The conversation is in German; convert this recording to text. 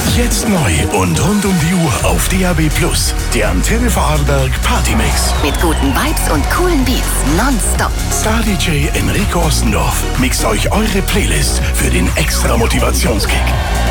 Jetzt neu und rund um die Uhr auf DAB+. Der Antenne Vorarlberg Partymix. Mit guten Vibes und coolen Beats nonstop. Star-DJ Enrico Ossendorf mixt euch eure Playlist für den extra Motivationskick.